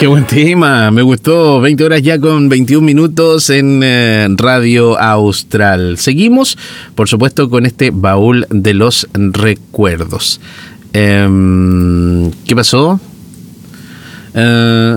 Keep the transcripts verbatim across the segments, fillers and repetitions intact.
Qué buen tema, me gustó. veinte horas ya con veintiún minutos en eh, Radio Austral. Seguimos, por supuesto, con este baúl de los recuerdos. Eh, ¿Qué pasó? Eh,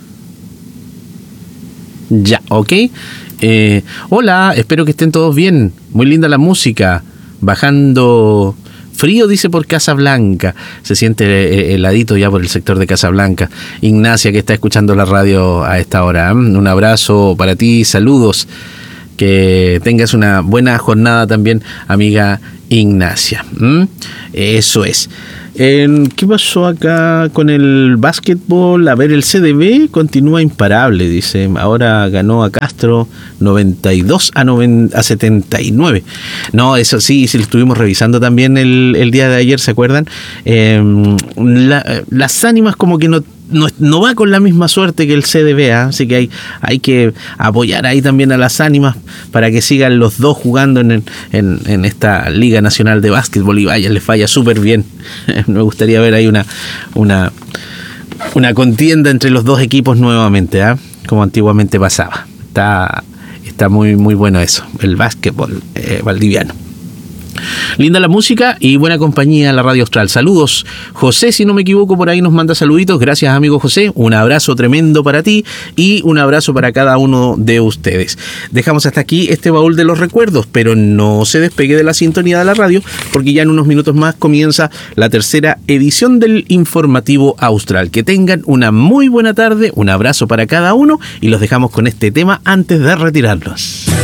ya, ok. Eh, hola, espero que estén todos bien. Muy linda la música. Bajando... Frío, dice, por Casablanca. Se siente heladito ya por el sector de Casablanca. Ignacia, que está escuchando la radio a esta hora. ¿eh? Un abrazo para ti, saludos. Que tengas una buena jornada también, amiga Ignacia. ¿Mm? Eso es. Eh, ¿Qué pasó acá con el básquetbol? A ver, el C D B continúa imparable, dice. Ahora ganó a Castro noventa y dos a setenta y nueve. No, eso sí, sí lo estuvimos revisando también el, el día de ayer, ¿se acuerdan? Eh, la, las ánimas como que no No, no va con la misma suerte que el C D B, ¿eh? Así que hay, hay que apoyar ahí también a las ánimas para que sigan los dos jugando en, en, en esta Liga Nacional de Básquetbol y vaya, les vaya súper bien. Me gustaría ver ahí una, una, una contienda entre los dos equipos nuevamente, ¿eh? Como antiguamente pasaba. Está, está muy, muy bueno eso, el básquetbol eh, valdiviano. Linda la música y buena compañía en la Radio Austral. Saludos. José, si no me equivoco, por ahí nos manda saluditos. Gracias, amigo José. Un abrazo tremendo para ti y un abrazo para cada uno de ustedes. Dejamos hasta aquí este baúl de los recuerdos, pero no se despegue de la sintonía de la radio, porque ya en unos minutos más comienza la tercera edición del Informativo Austral. Que tengan una muy buena tarde, un abrazo para cada uno y los dejamos con este tema antes de retirarnos.